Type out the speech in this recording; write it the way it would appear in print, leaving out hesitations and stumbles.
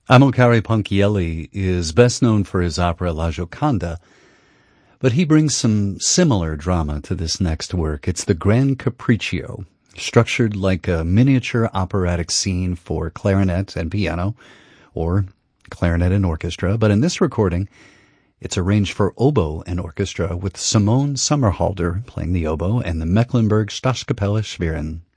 Amilcare Ponchielli is best known for his opera La Gioconda, but he brings some similar drama to this next work. It's the Grand Capriccio, structured like a miniature operatic scene for clarinet and piano, or clarinet and orchestra, but in this recording, it's arranged for oboe and orchestra with Simone Sommerhalder playing the oboe and the Mecklenburg Staatskapelle Schwerin.